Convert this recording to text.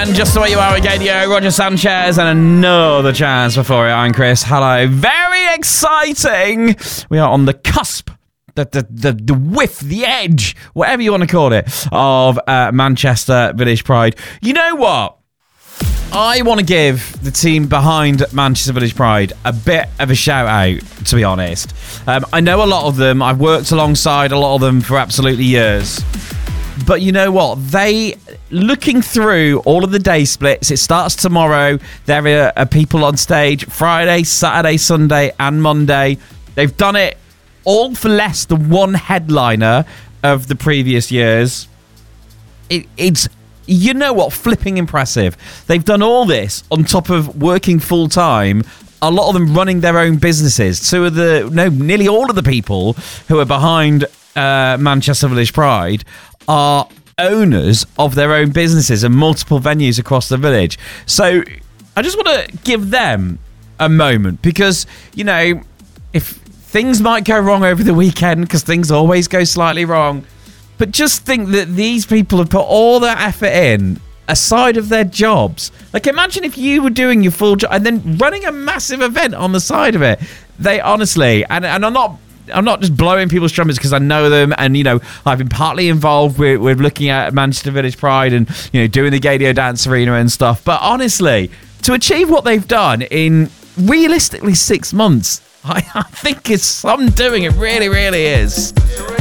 And just the way you are with Gadio, Roger Sanchez, and another chance before it. I'm Chris. Hello. Very exciting. We are on the cusp, the whiff, the edge, whatever you want to call it, of Manchester Village Pride. You know what? I want to give the team behind Manchester Village Pride a bit of a shout out, to be honest. I know a lot of them. I've worked alongside a lot of them for absolutely years. But you know what? Looking through all of the day splits, it starts tomorrow. There are people on stage Friday, Saturday, Sunday, and Monday. They've done it all for less than one headliner of the previous years. It's, you know what, flipping impressive. They've done all this on top of working full time. A lot of them running their own businesses. Nearly all of the people who are behind Manchester Village Pride are owners of their own businesses and multiple venues across the village. So I just want to give them a moment because, you know, if things might go wrong over the weekend, because things always go slightly wrong, but just think that these people have put all their effort in aside of their jobs. Like, imagine if you were doing your full job and then running a massive event on the side of it. They honestly, and I'm not just blowing people's trumpets because I know them, and you know I've been partly involved with looking at Manchester Village Pride and you know doing the Gadio Dance Arena and stuff. But honestly, to achieve what they've done in realistically 6 months, I think it's some doing. It really, really is.